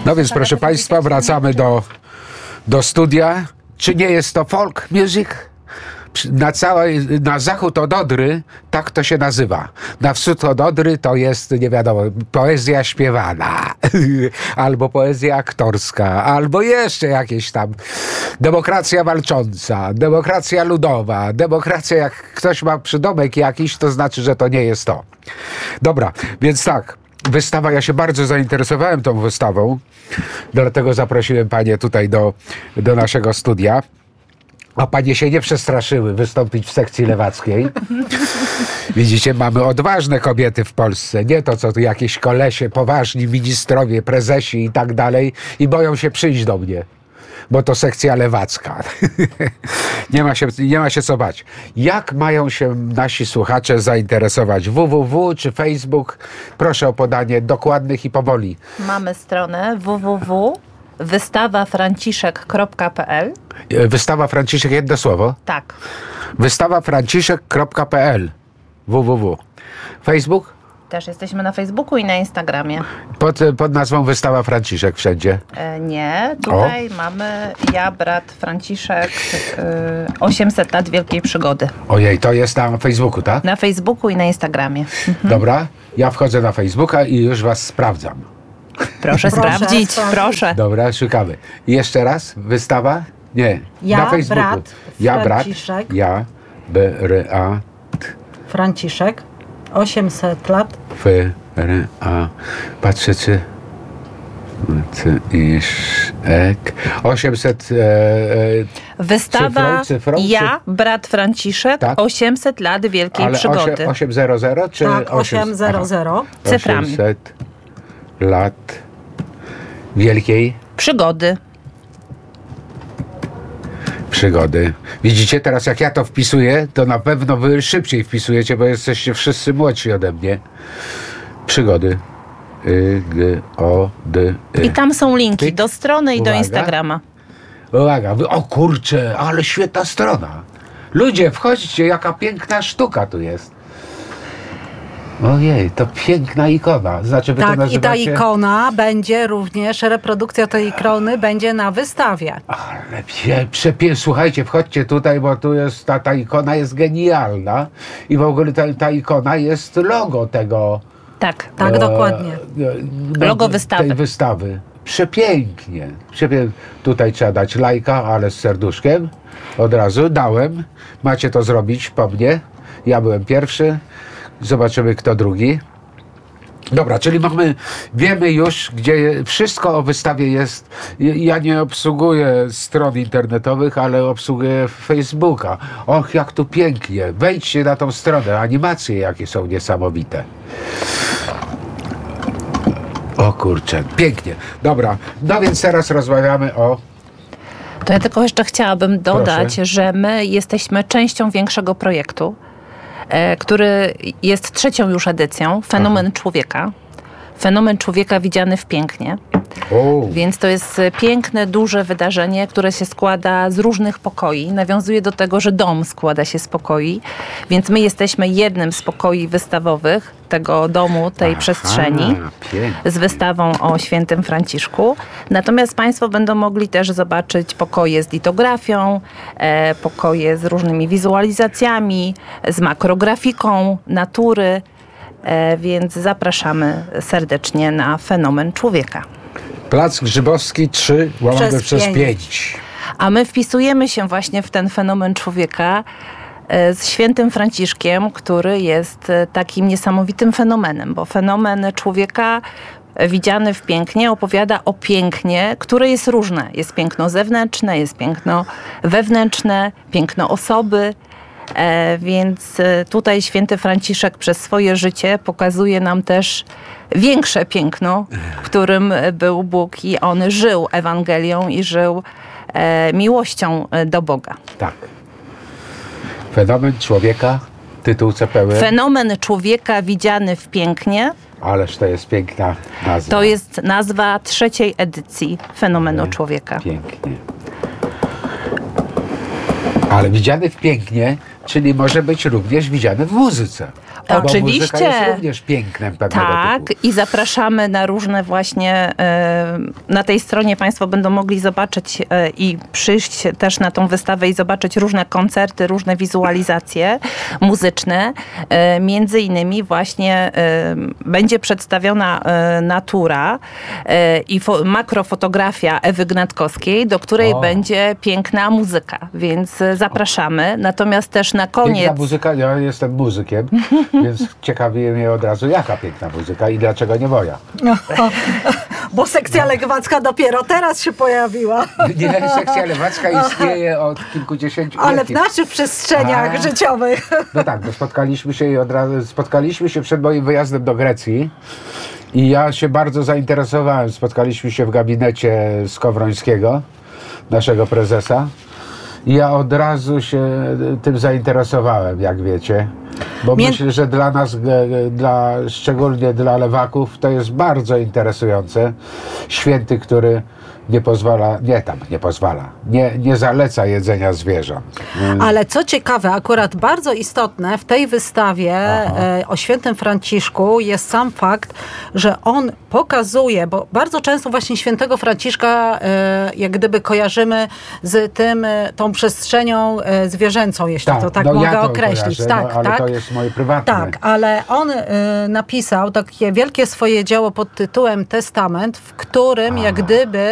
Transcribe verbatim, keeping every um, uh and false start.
No więc proszę Państwa, wracamy do, do studia. Czy nie jest to folk music? Na, całej, na zachód od Odry tak to się nazywa. Na wschód od Odry to jest, nie wiadomo, poezja śpiewana, albo poezja aktorska, albo jeszcze jakieś tam demokracja walcząca, demokracja ludowa, demokracja, jak ktoś ma przydomek jakiś, to znaczy, że to nie jest to. Dobra, więc tak, wystawa, ja się bardzo zainteresowałem tą wystawą, dlatego zaprosiłem panie tutaj do, do naszego studia. A panie się nie przestraszyły wystąpić w sekcji lewackiej. Widzicie, mamy odważne kobiety w Polsce. Nie to, co tu jakieś kolesie, poważni ministrowie, prezesi i tak dalej i boją się przyjść do mnie, bo to sekcja lewacka. nie ma się, nie ma się co bać. Jak mają się nasi słuchacze zainteresować? www czy Facebook? Proszę o podanie dokładnych i powoli. Mamy stronę www. wystawa franciszek kropka p l. Wystawa Franciszek, jedno słowo? Tak. wystawa franciszek kropka p l. www. Facebook? Też jesteśmy na Facebooku i na Instagramie. Pod, pod nazwą Wystawa Franciszek wszędzie? E, nie, tutaj o. mamy ja, brat Franciszek, y, osiemset lat Wielkiej Przygody. Ojej, to jest na Facebooku, tak? Na Facebooku i na Instagramie. Mhm. Dobra, ja wchodzę na Facebooka i już was sprawdzam. Proszę, proszę sprawdzić, sprawdzić, proszę. Dobra, szukamy. I jeszcze raz, wystawa? Nie, ja, na Facebooku. Brat, ja, brat, Franciszek. ja, B, R, A, T. Franciszek, osiemset lat. F, R, A. Patrzę, czy... C, iż, ek. osiemset... E, e, Wystawa cyfrą, cyfrą, ja, brat Franciszek, tak? osiemset lat Wielkiej ale Przygody. osiemset czy tak, osiemset. Cyframi. osiemset lat Wielkiej Przygody. Przygody. Widzicie, teraz jak ja to wpisuję, to na pewno wy szybciej wpisujecie, bo jesteście wszyscy młodsi ode mnie. Przygody. Y, G, O, D, Y. I tam są linki Tyk. do strony i Uwaga. do Instagrama. Uwaga, o kurczę, ale świetna strona. Ludzie, wchodźcie, jaka piękna sztuka tu jest. Ojej, to piękna ikona. Znaczy, wy tak, to nazywacie... i ta ikona będzie również, reprodukcja tej ikony będzie na wystawie. Ale przepie... Słuchajcie, wchodźcie tutaj, bo tu jest, ta, ta ikona jest genialna i w ogóle ta, ta ikona jest logo tego... Tak, tak, e, dokładnie. No, logo wystawy. Tej wystawy. Przepięknie. Przepię... Tutaj trzeba dać lajka, ale z serduszkiem. Od razu dałem. Macie to zrobić po mnie. Ja byłem pierwszy. Zobaczymy, kto drugi. Dobra, czyli mamy, wiemy już, gdzie wszystko o wystawie jest. Ja nie obsługuję stron internetowych, ale obsługuję Facebooka. Och, jak tu pięknie. Wejdźcie na tą stronę. Animacje jakie są niesamowite. O kurczę, pięknie. Dobra, no więc teraz rozmawiamy o... To ja tylko jeszcze chciałabym dodać, Proszę. że my jesteśmy częścią większego projektu, który jest trzecią już edycją, Fenomen Aha. Człowieka. Fenomen Człowieka widziany w pięknie. O. Więc to jest piękne, duże wydarzenie, które się składa z różnych pokoi. Nawiązuje do tego, że dom składa się z pokoi. Więc my jesteśmy jednym z pokoi wystawowych tego domu, tej Aha, przestrzeni pięknie. Z wystawą o świętym Franciszku. Natomiast państwo będą mogli też zobaczyć pokoje z litografią, e, pokoje z różnymi wizualizacjami, z makrografiką natury. E, więc zapraszamy serdecznie na Fenomen Człowieka. Plac Grzybowski trzy, łamane przez, przez pięć. A my wpisujemy się właśnie w ten fenomen człowieka e, z świętym Franciszkiem, który jest e, takim niesamowitym fenomenem, bo fenomen człowieka e, widziany w pięknie opowiada o pięknie, które jest różne. Jest piękno zewnętrzne, jest piękno wewnętrzne, piękno osoby. E, więc e, tutaj święty Franciszek przez swoje życie pokazuje nam też większe piękno, w którym był Bóg i on żył Ewangelią i żył e, miłością do Boga. Tak. Fenomen człowieka, tytuł pełen. Fenomen człowieka widziany w pięknie. Ależ to jest piękna nazwa. To jest nazwa trzeciej edycji Fenomenu Człowieka. Pięknie. Ale widziany w pięknie, czyli może być również widziany w muzyce. Bo Oczywiście. muzyka jest również pięknem pewnego Tak, typu. i zapraszamy na różne właśnie, e, na tej stronie Państwo będą mogli zobaczyć e, i przyjść też na tą wystawę i zobaczyć różne koncerty, różne wizualizacje muzyczne. E, między innymi właśnie e, będzie przedstawiona e, natura e, i fo, makrofotografia Ewy Gnatkowskiej, do której O. będzie piękna muzyka, więc e, zapraszamy. Natomiast też na koniec... Piękna muzyka, ja jestem muzykiem, więc ciekawi mnie od razu, jaka piękna muzyka i dlaczego nie moja. Bo sekcja lewacka dopiero teraz się pojawiła. Nie, sekcja lewacka istnieje od kilkudziesięciu lat. Ale w naszych przestrzeniach A. życiowych. No tak, bo spotkaliśmy się i od razu, spotkaliśmy się przed moim wyjazdem do Grecji i ja się bardzo zainteresowałem. Spotkaliśmy się w gabinecie Skowrońskiego, naszego prezesa. I ja od razu się tym zainteresowałem, jak wiecie. Bo Mię... myślę, że dla nas, dla, szczególnie dla lewaków, to jest bardzo interesujące. Święty, który nie pozwala, nie tam, nie pozwala, nie, nie zaleca jedzenia zwierząt. Ale co ciekawe, akurat bardzo istotne w tej wystawie e, o świętym Franciszku jest sam fakt, że on pokazuje, bo bardzo często właśnie świętego Franciszka e, jak gdyby kojarzymy z tym, e, tą przestrzenią e, zwierzęcą, jeśli tak, to tak no mogę ja to określić. kojarzę, tak, no, ale tak. to jest moje prywatne. Tak, ale on y, napisał takie wielkie swoje dzieło pod tytułem Testament, w którym A. jak gdyby